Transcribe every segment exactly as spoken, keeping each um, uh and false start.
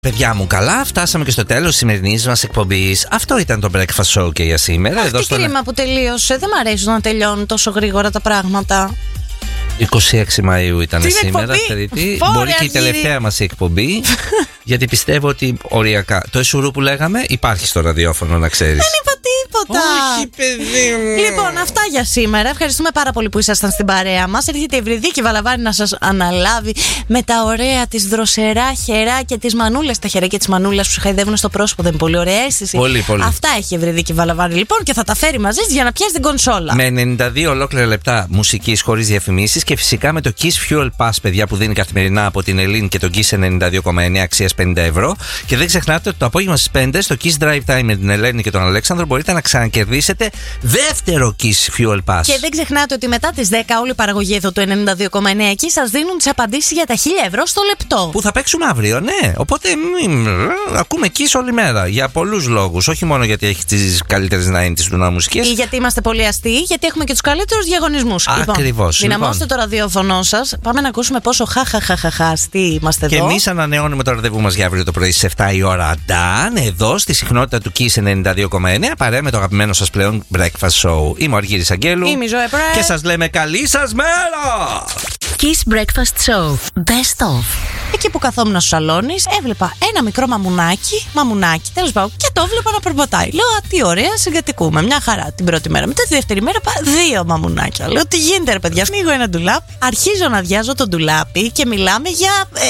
Παιδιά μου, καλά, φτάσαμε και στο τέλος της σημερινής μας εκπομπής. Αυτό ήταν το Breakfast Show και για σήμερα. Αχ, Εδώ τι στον... κρίμα που τελείωσε. Δεν μ' αρέσει να τελειώνουν τόσο γρήγορα τα πράγματα. είκοσι έξι Μαΐου ήταν Την σήμερα. εκπομπή. Μπορεί και η τελευταία μας εκπομπή. Γιατί πιστεύω ότι οριακά. Το εσουρού που λέγαμε υπάρχει στο ραδιόφωνο, να ξέρεις. Δεν είπα τίποτα. Όχι, παιδί μου. Λοιπόν, αυτά για σήμερα. Ευχαριστούμε πάρα πολύ που ήσασταν στην παρέα μας. Έρχεται η Ευρυδίκη Βαλαβάνη να σας αναλάβει με τα ωραία της δροσερά χεράκια της μανούλας. Τα χεράκια της μανούλας που σου χαϊδεύουν στο πρόσωπο. Δεν είναι πολύ ωραία αίσθηση? Πολύ, πολύ. Αυτά έχει η Ευρυδίκη Βαλαβάνη λοιπόν και θα τα φέρει μαζί της για να πιάσει την κονσόλα. Με ενενήντα δύο ολόκληρα λεπτά μουσικής χωρίς διαφημίσεις και φυσικά με το Kiss Fuel Pass, παιδιά, που δίνει καθημερινά από την Ελλήνη και το Kiss ενενήντα δύο κόμμα εννέα αξίας πενήντα ευρώ. Και δεν ξεχνάτε ότι το απόγευμα στις πέντε στο Kiss Drive Time με την Ελένη και τον Αλέξανδρο μπορείτε να ξανακερδίσετε δεύτερο Kiss Fuel Pass. Και δεν ξεχνάτε ότι μετά τις δέκα όλη η παραγωγή εδώ του ενενήντα δύο κόμμα εννέα εκεί σας δίνουν τις απαντήσεις για τα χίλια ευρώ στο λεπτό. Που θα παίξουμε αύριο, ναι. Οπότε μ, ακούμε Kiss όλη μέρα. Για πολλούς λόγους. Όχι μόνο γιατί έχει τις καλύτερες ενενήντα της Λούνα μουσικής. Ή γιατί είμαστε πολύ αστείοι, γιατί έχουμε και τους καλύτερους διαγωνισμούς. Ακριβώς. Λοιπόν, δυναμώστε το ραδιόφωνο σας. Πάμε να ακούσουμε πόσο χαχαχαχαχα αστείοι είμαστε και εδώ. εμείς ανανεώνουμε το ραντεβού μας για αύριο το πρωί στις εφτά η ώρα. Νταν, εδώ στη συχνότητα του Kiss ενενήντα δύο κόμμα εννέα παρέα με το αγαπημένο σας πλέον Breakfast Show. Είμαι ο Αργύρης Αγγέλου. Είμαι η Ζωέ Πρέ. Και σας λέμε καλή σας μέρα! Kiss Breakfast Show Best of. Εκεί που καθόμουν στο σαλόνι, έβλεπα ένα μικρό μαμουνάκι, μαμουνάκι, τέλος πάντων, και το έβλεπα να περπατάει. Λέω, α, τι ωραία, συγκατοικούμε. Μια χαρά την πρώτη μέρα. Μετά τη δεύτερη μέρα, πά, δύο μαμουνάκια. Λέω, τι γίνεται, ρε παιδιά. Ανοίγω ένα ντουλάπι, αρχίζω να αδειάζω το ντουλάπι και μιλάμε για ε,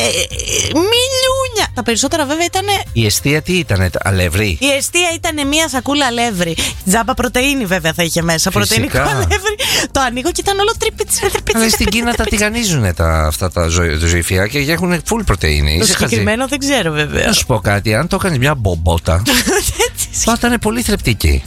μιλούνια. Τα περισσότερα βέβαια ήταν. Η εστία τι ήτανε, αλεύρι? Η εστία ήταν μια σακούλα αλεύρι. Τζάμπα πρωτεΐνη βέβαια θα είχε μέσα. Πρωτεϊνικό αλεύρι. Το ανοίγω και ήταν όλο τρυπίτσι. Αλλά στην Κίνα τα τηγανίζουν τα, αυτά τα ζωηφιά και έχουν full πρωτεΐνη. Το συγκεκριμένο δεν ξέρω βέβαια. Να σου πω κάτι, αν το έκανε μια μπομπότα, θα ήταν πολύ θρεπτική.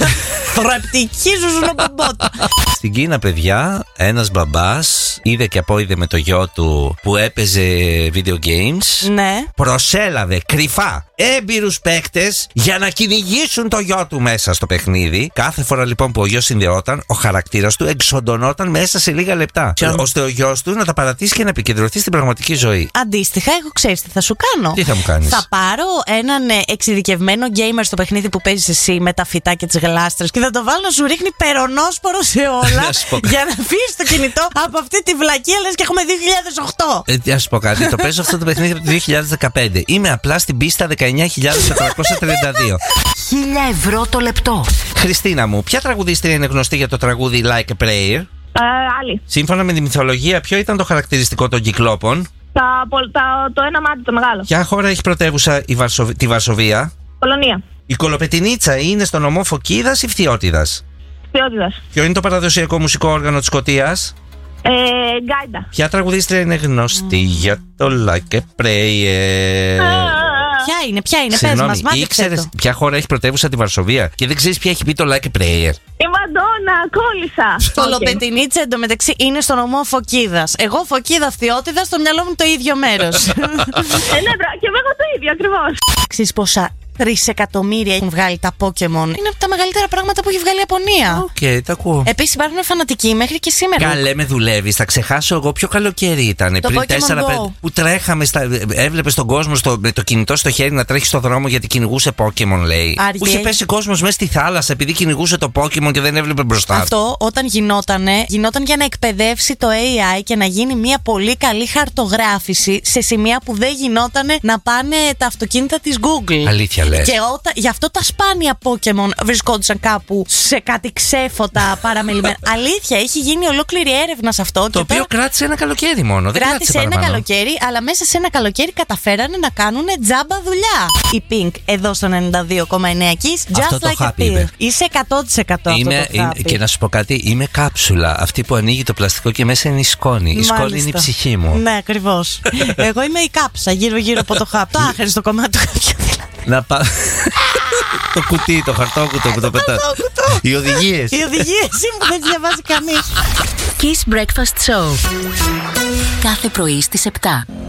Θρεπτική ζουζουνομπομπότα. Στην Κίνα, παιδιά, ένας μπαμπάς είδε και απόειδε με το γιο του που έπαιζε video games. Ναι. Προσέλαβε κρυφά έμπειρους παίκτες για να κυνηγήσουν το γιο του μέσα στο παιχνίδι. Κάθε φορά λοιπόν που ο γιος συνδεόταν, ο χαρακτήρας του εξοντωνόταν μέσα σε λίγα λεπτά. Ποιο? Ώστε ο γιος του να τα παρατήσει και να επικεντρωθεί στην πραγματική ζωή. Αντίστοιχα, εγώ ξέρεις τι θα σου κάνω. Τι θα μου κάνεις? Θα πάρω έναν ε, εξειδικευμένο gamer στο παιχνίδι που παίζεις εσύ με τα φυτά και τις γλάστρες και θα το βάλω να σου ρίχνει περονόσπορο σε όλα για να φύγεις το κινητό από αυτή τη βλακία, λες και έχουμε δύο χιλιάδες οκτώ. Ε, τι να σου πω κάτι, το παίζω αυτό το παιχνίδι από το δύο χιλιάδες δεκαπέντε. Είμαι απλά στην πίστα δεκαεννιά χιλιάδες τετρακόσια τριάντα δύο. Χίλια ευρώ το λεπτό. Χριστίνα μου, ποια τραγουδίστρια είναι γνωστή για το τραγούδι Like a Prayer? Uh, άλλη. Σύμφωνα με τη μυθολογία, ποιο ήταν το χαρακτηριστικό των Κυκλόπων? Τα, τα, το ένα μάτι, το μεγάλο. Ποια χώρα έχει πρωτεύουσα η Βαρσοβ... τη Βαρσοβία? Πολωνία. Η Κολοπετινίτσα είναι στο νομό Φωκίδας ή Φθιώτιδας? Φθιώτιδας. Ποιο είναι το παραδοσιακό μουσικό όργανο της Σκωτίας? Ε, γκάιντα. Ποια τραγουδίστρια είναι γνωστή για το Like a Prayer? Ποια είναι, ποια είναι, πες μας, μάθεξε ήξερες το. ποια χώρα έχει πρωτεύουσα τη Βαρσοβία και δεν ξέρεις ποια έχει πει το Like a Prayer? Η Μαντόνα, κόλλησα. Το Λοπετινίτσα εντωμεταξύ είναι στο νομό Φωκίδας. Εγώ Φωκίδα Φθιώτιδα, στο μυαλό μου το ίδιο μέρος. ε, ναι, μπρα, και εγώ το ίδιο ακριβώς. Ξέρεις πόσα τρισεκατομμύρια έχουν βγάλει τα Pokémon? Είναι από τα μεγαλύτερα πράγματα που έχει βγάλει η Ιαπωνία. Οκ, okay, τα ακούω. Επίσης υπάρχουν φανατικοί μέχρι και σήμερα. Καλέ, με δουλεύει. Θα ξεχάσω εγώ ποιο καλοκαίρι ήταν. Το πριν Pokemon τέσσερα πέντε Go. που τρέχαμε, στα... έβλεπε τον κόσμο στο... με το κινητό στο χέρι να τρέχει στο δρόμο γιατί κυνηγούσε Pokémon, λέει. Άργε. Που είχε πέσει κόσμο μέσα στη θάλασσα επειδή κυνηγούσε το Pokémon και δεν έβλεπε μπροστά. Αυτό όταν γινότανε, γινόταν για να εκπαιδεύσει το έι άι και να γίνει μια πολύ καλή χαρτογράφηση σε σημεία που δεν γινότανε να πάνε τα αυτοκίνητα της Google. Αλήθεια λες? Και όταν, γι' αυτό τα σπάνια Pokémon βρισκόντουσαν κάπου σε κάτι ξέφωτα παραμελημένα. Αλήθεια, έχει γίνει ολόκληρη έρευνα σε αυτό. Το και οποίο τώρα κράτησε ένα καλοκαίρι μόνο. Δεν κράτησε κράτησε ένα παραπάνω. καλοκαίρι, αλλά μέσα σε ένα καλοκαίρι καταφέρανε να κάνουν τζάμπα δουλειά. Η Pink εδώ στο ενενήντα δύο κόμμα εννέα Kiss, Αυτό just το like a happy pill. είπε. Είσαι εκατό τοις εκατό Είμαι, αυτό το είμαι, happy. και να σου πω κάτι, είμαι κάψουλα. Αυτή που ανοίγει το πλαστικό και μέσα είναι η σκόνη. Η σκόνη Μάλιστα. είναι η ψυχή μου. Ναι, ακριβώς. Εγώ είμαι η κάψα γύρω-γύρω από το χάπ. Το άχρηστο κομμάτι του κάποιου δηλαδή. Να πάω. Το κουτί, το χαρτόκουτο που το πετά. Οι οδηγίες. Οι οδηγίες μου δεν τις διαβάζει κανείς. Kiss Breakfast Show. Κάθε πρωί στις επτά.